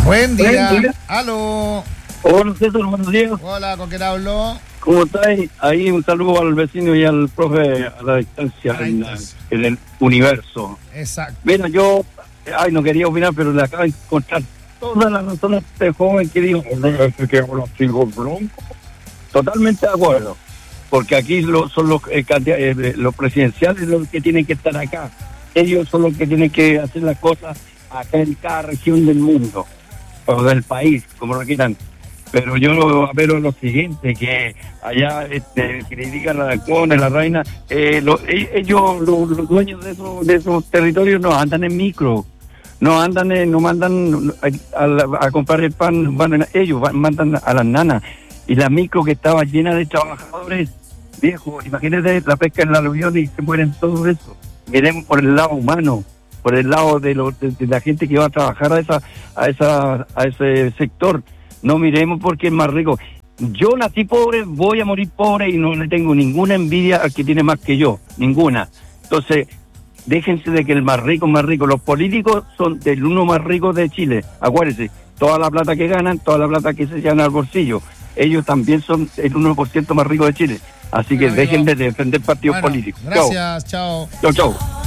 Buen día. Buen día. Aló. Hola, César, buenos días. Hola, ¿con quién hablo? ¿Cómo estáis? Ahí un saludo al vecino y al profe a la distancia, en el universo. Exacto. Mira, yo no quería opinar, pero le acabo de encontrar toda la razón a este joven que dijo que ahora sigo bronco. Totalmente de acuerdo, porque aquí son los presidenciales los que tienen que estar acá. Ellos son los que tienen que hacer las cosas acá en cada región del mundo, o del país, como lo quieran. Pero yo veo lo siguiente, que allá critican a la cona, la reina, ellos, los dueños de esos territorios no andan en micro, no mandan a comprar el pan, mandan a las nanas, y la micro que estaba llena de trabajadores viejos, imagínate la pesca en la aluvión y se mueren todos eso. Miremos por el lado humano, por el lado de la gente que va a trabajar a ese sector. No miremos porque es más rico. Yo nací pobre, voy a morir pobre y no le tengo ninguna envidia al que tiene más que yo, ninguna. Entonces, déjense de que el más rico. Los políticos son del uno más rico de Chile. Acuérdense, toda la plata que ganan, toda la plata que se llevan al bolsillo, ellos también son el 1% más rico de Chile. Así que dejen de defender partidos políticos. Gracias, chao. Chao.